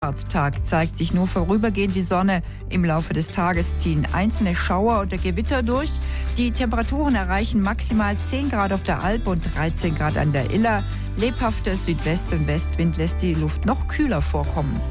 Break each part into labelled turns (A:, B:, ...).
A: Himmelfahrtstag zeigt sich nur vorübergehend die Sonne. Im Laufe des Tages ziehen einzelne Schauer oder Gewitter durch. Die Temperaturen erreichen maximal 10 Grad auf der Alp und 13 Grad an der Iller. Lebhafter Südwest- und Westwind lässt die Luft noch kühler vorkommen.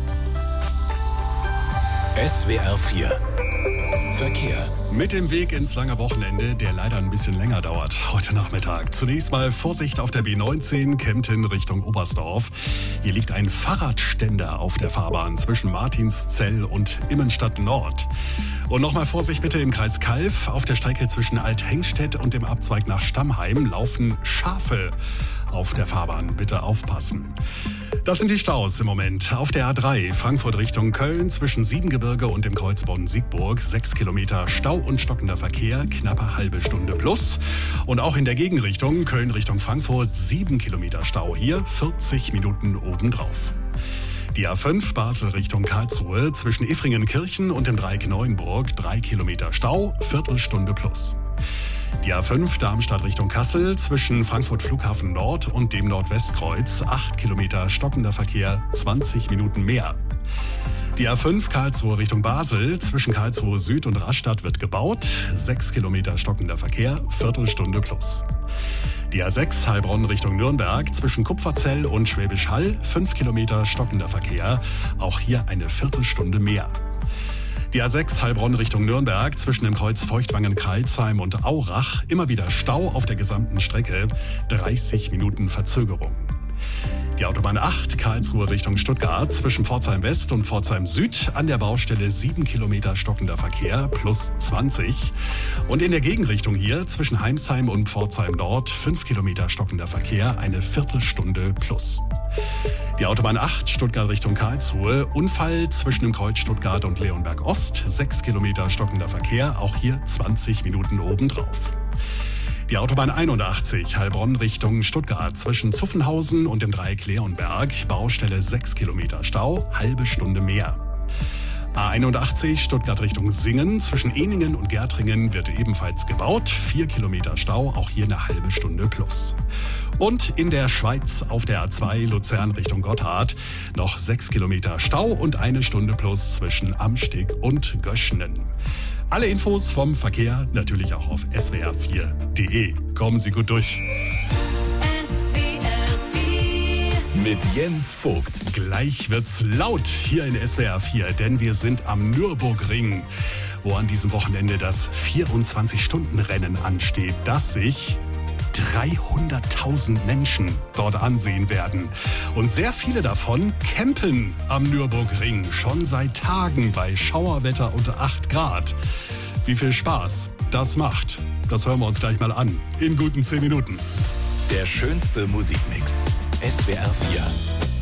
B: SWR 4 Verkehr.
C: Mit dem Weg ins lange Wochenende, der leider ein bisschen länger dauert, heute Nachmittag. Zunächst mal Vorsicht auf der B19 Kempten Richtung Oberstdorf. Hier liegt ein Fahrradständer auf der Fahrbahn zwischen Martinszell und Immenstadt Nord. Und nochmal Vorsicht bitte im Kreis Calw. Auf der Strecke zwischen Althengstedt und dem Abzweig nach Stammheim laufen Schafe auf der Fahrbahn. Bitte aufpassen. Das sind die Staus im Moment. Auf der A3 Frankfurt Richtung Köln zwischen Siebengebirge und dem Kreuz Bonn-Siegburg 6 Kilometer Stau und stockender Verkehr, knappe halbe Stunde plus. Und auch in der Gegenrichtung Köln Richtung Frankfurt 7 Kilometer Stau, hier 40 Minuten obendrauf. Die A5 Basel Richtung Karlsruhe zwischen Iffringen-Kirchen und dem Dreieck Neuenburg 3 Kilometer Stau, Viertelstunde plus. Die A5 Darmstadt Richtung Kassel zwischen Frankfurt Flughafen Nord und dem Nordwestkreuz 8 Kilometer stockender Verkehr, 20 Minuten mehr. Die A5 Karlsruhe Richtung Basel zwischen Karlsruhe Süd und Rastatt wird gebaut, 6 Kilometer stockender Verkehr, Viertelstunde plus. Die A6 Heilbronn Richtung Nürnberg zwischen Kupferzell und Schwäbisch Hall 5 Kilometer stockender Verkehr, auch hier eine Viertelstunde mehr. Die A6 Heilbronn Richtung Nürnberg zwischen dem Kreuz Feuchtwangen-Kreilsheim und Aurach immer wieder Stau auf der gesamten Strecke, 30 Minuten Verzögerung. Die Autobahn 8 Karlsruhe Richtung Stuttgart zwischen Pforzheim West und Pforzheim Süd an der Baustelle 7 Kilometer stockender Verkehr plus 20. Und in der Gegenrichtung hier zwischen Heimsheim und Pforzheim Nord 5 Kilometer stockender Verkehr, eine Viertelstunde plus. Die Autobahn 8 Stuttgart Richtung Karlsruhe, Unfall zwischen dem Kreuz Stuttgart und Leonberg Ost, 6 Kilometer stockender Verkehr, auch hier 20 Minuten obendrauf. Die Autobahn 81 Heilbronn Richtung Stuttgart zwischen Zuffenhausen und dem Dreieck Leonberg, Baustelle 6 Kilometer Stau, halbe Stunde mehr. A81 Stuttgart Richtung Singen zwischen Ehningen und Gärtringen wird ebenfalls gebaut, 4 Kilometer Stau, auch hier eine halbe Stunde plus. Und in der Schweiz auf der A2 Luzern Richtung Gotthard noch 6 Kilometer Stau und eine Stunde plus zwischen Amstig und Göschnen. Alle Infos vom Verkehr natürlich auch auf swr4.de. Kommen Sie gut durch.
B: Mit Jens Vogt.
C: Gleich wird's laut hier in SWR 4, denn wir sind am Nürburgring, wo an diesem Wochenende das 24-Stunden-Rennen ansteht, das sich 300.000 Menschen dort ansehen werden. Und sehr viele davon campen am Nürburgring schon seit Tagen bei Schauerwetter unter 8 Grad. Wie viel Spaß das macht, das hören wir uns gleich mal an. In guten 10 Minuten.
B: Der schönste Musikmix. SWR 4.